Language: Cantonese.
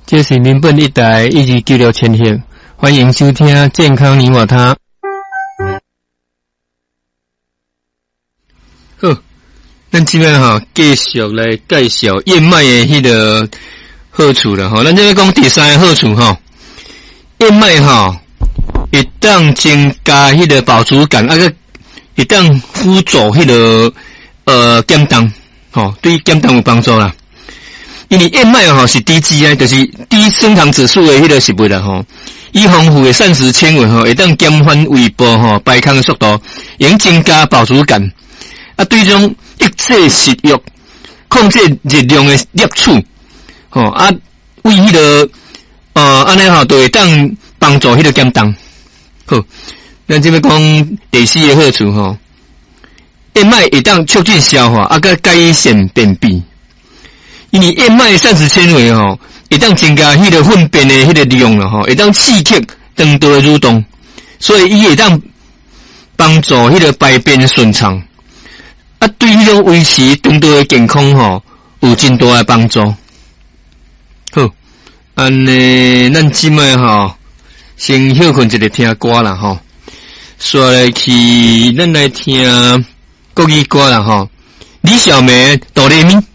这是民本一台1296千赫，欢迎收听健康你我他。好，咱这边继续来介绍燕麦的迄个好处了咱这边讲第三个好处燕麦会当增加迄个饱足感，会当辅助迄个减重对减重有帮助啦。因为燕麦是低 GI， 就是低升糖指数的迄个食物啦伊丰富的膳食纤维会当减缓胃部排空的速度，会增加饱足感。对这种抑制食欲、控制热量的摄取为迄个安尼都会当帮助迄个减重。好，咱这边讲第四个好处燕麦会当促进消化，改善便秘。因为燕麦膳食纤维会当增加迄个粪便的迄个量会当刺激肠道的蠕动，所以伊会当帮助迄个排便顺畅。对迄种维持肠道的健康有真大的帮助。好，安尼咱即摆先休困一个听歌啦刷来去咱来听国语歌啦李小梅哆来咪。